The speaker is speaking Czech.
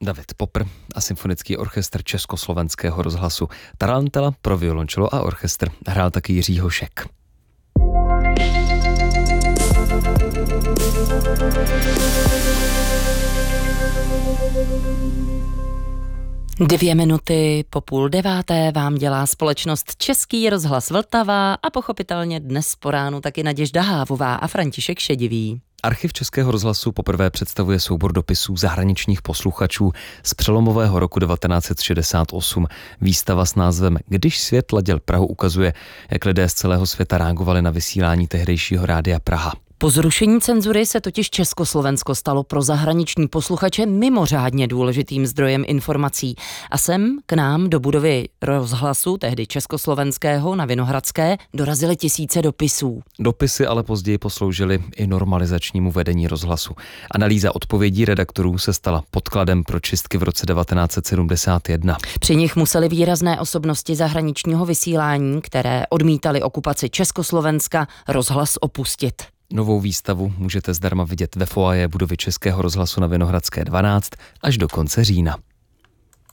David Popr a Symfonický orchestr Československého rozhlasu. Tarantela pro violončelo a orchestr hrál taky Jiří Hošek. Dvě minuty po 8:30 vám dělá společnost Český rozhlas Vltava a pochopitelně dnes po ránu taky Naděžda Hávová a František Šedivý. Archiv Českého rozhlasu poprvé představuje soubor dopisů zahraničních posluchačů z přelomového roku 1968. Výstava s názvem Když svět ladil Prahu ukazuje, jak lidé z celého světa reagovali na vysílání tehdejšího rádia Praha. Po zrušení cenzury se totiž Československo stalo pro zahraniční posluchače mimořádně důležitým zdrojem informací. A sem k nám do budovy rozhlasu, tehdy Československého na Vinohradské, dorazily tisíce dopisů. Dopisy ale později posloužily i normalizačnímu vedení rozhlasu. Analýza odpovědí redaktorů se stala podkladem pro čistky v roce 1971. Při nich museli výrazné osobnosti zahraničního vysílání, které odmítali okupaci Československa, rozhlas opustit. Novou výstavu můžete zdarma vidět ve foyer budovy Českého rozhlasu na Vinohradské 12 až do konce října.